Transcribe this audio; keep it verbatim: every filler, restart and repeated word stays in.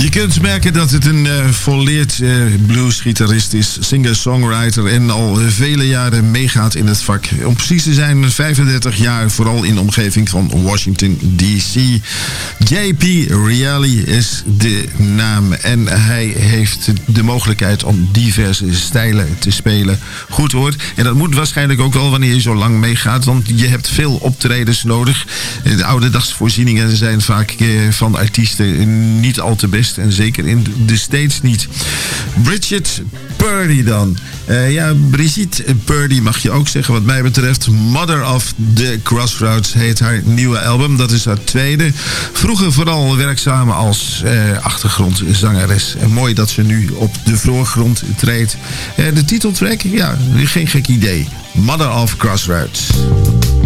Je kunt merken dat het een uh, volleerd uh, bluesgitarist is, singer-songwriter en al uh, vele jaren meegaat in het vak. Om precies te zijn vijfendertig jaar, vooral in de omgeving van Washington D C. J P Reali is de naam en hij heeft de mogelijkheid om diverse stijlen te spelen. Goed hoor. En dat moet waarschijnlijk ook wel wanneer je zo lang meegaat, want je hebt veel optredens nodig. De ouderdagsvoorzieningen zijn vaak uh, van artiesten niet al te best en zeker in de States niet. Bridget Purdy dan. Uh, ja, Brigitte Purdy mag je ook zeggen wat mij betreft. Mother of the Crossroads heet haar nieuwe album. Dat is haar tweede. Vroeger vooral werkzaam als uh, achtergrondzangeres. En mooi dat ze nu op de voorgrond treedt. Uh, de titeltrack? Ja, geen gek idee. Mother of Crossroads.